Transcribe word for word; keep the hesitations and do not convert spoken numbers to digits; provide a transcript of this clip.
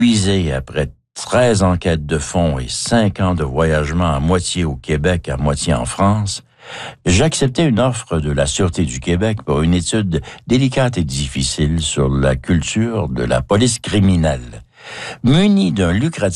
Épuisé après treize enquêtes de fond et cinq ans de voyagement à moitié au Québec, à moitié en France, j'acceptais une offre de la Sûreté du Québec pour une étude délicate et difficile sur la culture de la police criminelle. Muni d'un lucratif